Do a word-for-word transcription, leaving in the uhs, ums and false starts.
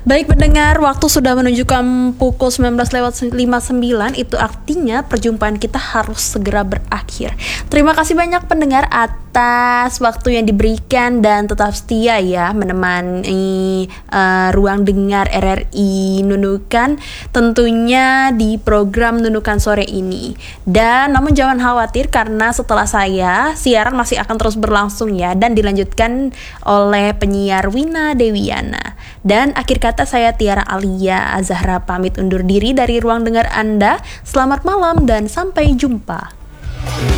Baik pendengar, waktu sudah menunjukkan pukul sembilan belas lewat lima puluh sembilan. Itu artinya perjumpaan kita harus segera berakhir. Terima kasih banyak pendengar atas waktu yang diberikan dan tetap setia ya menemani uh, ruang dengar R R I Nunukan, tentunya di program Nunukan sore ini. Dan namun jangan khawatir karena setelah saya siaran masih akan terus berlangsung ya, dan dilanjutkan oleh penyiar Wina Dewiana. Dan akhir kata saya Tiara Alia Zahra pamit undur diri dari ruang dengar Anda. Selamat malam dan sampai jumpa.